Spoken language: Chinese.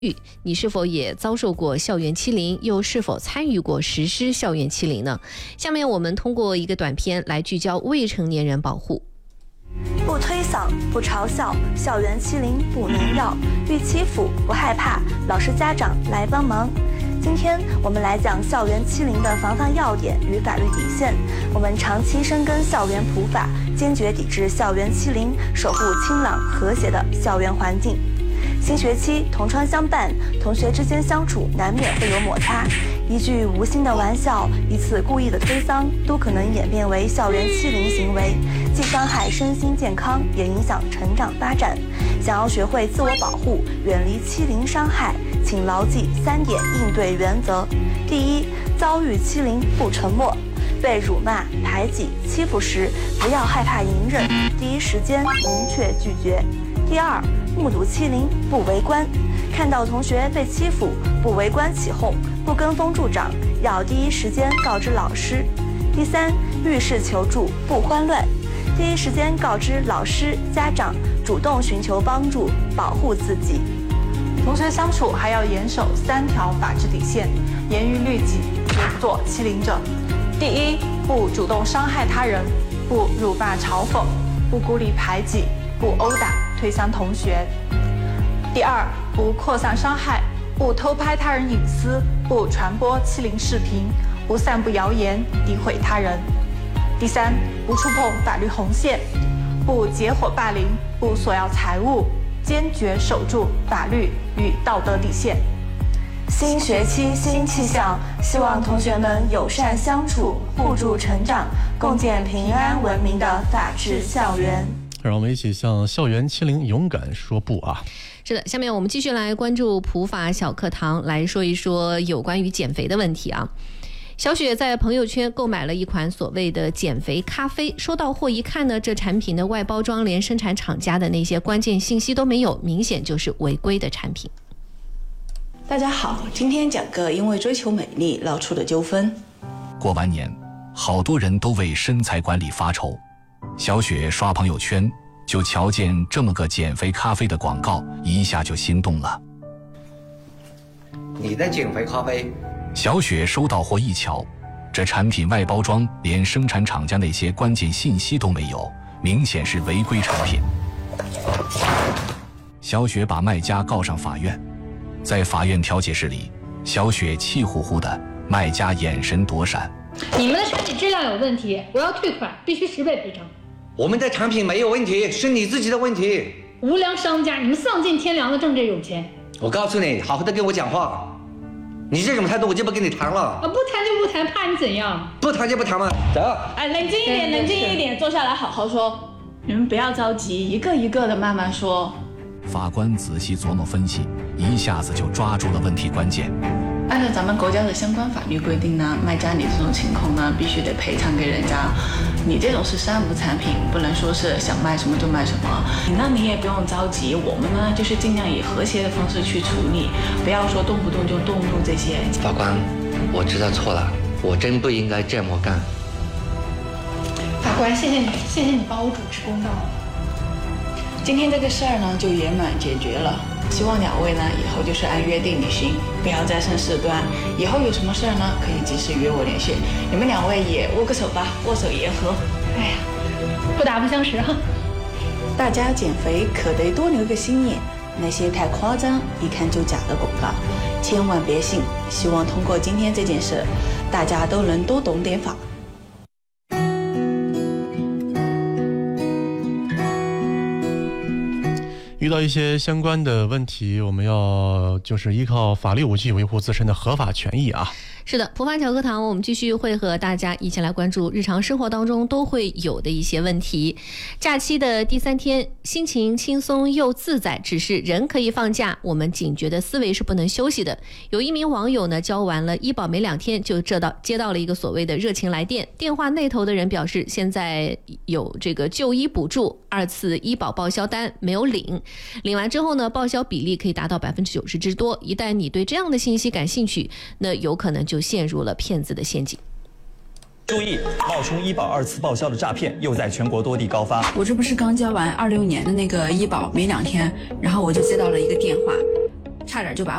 你是否也遭受过校园欺凌，又是否参与过实施校园欺凌呢？下面我们通过一个短片来聚焦未成年人保护。 不推搡，不嘲笑，校园欺凌不能要，遇欺负不害怕，老师家长来帮忙。今天我们来讲校园欺凌的防范要点与法律底线。我们长期深耕校园普法，坚决抵制校园欺凌，守护清朗和谐的校园环境。新学期同窗相伴，同学之间相处难免会有摩擦，一句无心的玩笑，一次故意的推搡，都可能演变为校园欺凌行为，既伤害身心健康，也影响成长发展。想要学会自我保护，远离欺凌伤害，请牢记3点应对原则：第一，遭遇欺凌不沉默，被辱骂、排挤、欺负时，不要害怕隐忍，第一时间明确拒绝。第二，目睹欺凌不围观，看到同学被欺负，不围观起哄，不跟风助长，要第一时间告知老师。第三，遇事求助不慌乱，第一时间告知老师、家长，主动寻求帮助，保护自己。 同学相处还要严守3条法治底线，严于律己，绝不做欺凌者。第一，不主动伤害他人，不辱骂嘲讽，不孤立排挤，不殴打推搡同学。第二，不扩散伤害，不偷拍他人隐私，不传播欺凌视频，不散布谣言诋毁他人。第三，不触碰法律红线，不结伙霸凌，不索要财物，坚决守住法律与道德底线。 新学期新气象，希望同学们友善相处，互助成长，共建平安文明的法治校园。 让我们一起向校园欺凌勇敢说不啊！ 是的，下面我们继续来关注普法小课堂，来说一说有关于减肥的问题啊。小雪在朋友圈购买了一款所谓的减肥咖啡，收到货一看呢，这产品的外包装连生产厂家的那些关键信息都没有，明显就是违规的产品。 大家好，今天讲个因为追求美丽闹出的纠纷。 过完年，好多人都为身材管理发愁。小雪刷朋友圈，就瞧见这么个减肥咖啡的广告，一下就心动了。 你的减肥咖啡？ 小雪收到货一瞧，这产品外包装连生产厂家那些关键信息都没有，明显是违规产品。小雪把卖家告上法院，在法院调解室里，小雪气呼呼的，卖家眼神躲闪。 你们的产品质量有问题，我要退款，必须10倍赔偿。 我们的产品没有问题，是你自己的问题。 无良商家，你们丧尽天良的挣这有钱。 我告诉你，好好的跟我讲话。你这种态度，我就不跟你谈了。 不谈就不谈，怕你怎样？ 不谈就不谈嘛，走。 冷静一点，冷静一点，坐下来好好说。你们不要着急，一个一个的慢慢说。 法官仔细琢磨分析，一下子就抓住了问题关键。 按照咱们国家的相关法律规定呢，卖家你这种情况呢，必须得赔偿给人家。你这种是三无产品，不能说是想卖什么就卖什么。那你也不用着急，我们呢就是尽量以和谐的方式去处理，不要说动不动就动怒这些。 法官，我知道错了，我真不应该这么干。 法官，谢谢你，谢谢你帮我主持公道。 今天这个事儿呢就圆满解决了。希望2位呢以后就是按约定履行，不要再生事端。以后有什么事儿呢，可以及时约我联系。你们2位也握个手吧，握手言和。 哎呀，不打不相识哈。 大家减肥可得多留个心眼，那些太夸张、一看就假的广告，千万别信。希望通过今天这件事，大家都能多懂点法。 遇到一些相关的问题，我们要就是依靠法律武器维护自身的合法权益啊。 是的，普法小课堂我们继续会和大家一起来关注日常生活当中都会有的一些问题。假期的第3天，心情轻松又自在，只是人可以放假，我们警觉的思维是不能休息的。有一名网友呢，交完了医保没2天就接到了一个所谓的热情来电，电话那头的人表示现在有这个就医补助，2次医保报销单没有领完之后呢，报销比例可以达到90%之多。一旦你对这样的信息感兴趣，那有可能就陷入了骗子的陷阱。 注意，冒充医保2次报销的诈骗又在全国多地高发。 我这不是刚交完26年的那个医保没2天，然后我就接到了一个电话， 差点就把